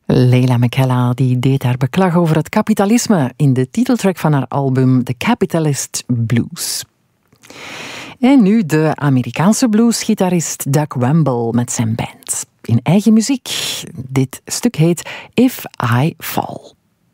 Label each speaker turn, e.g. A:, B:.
A: Leila McKellar die deed haar beklag over het kapitalisme in de titeltrack van haar album The Capitalist Blues. En nu de Amerikaanse bluesgitarist Doug Wemble met zijn band. In eigen muziek. Dit stuk heet If I Fall.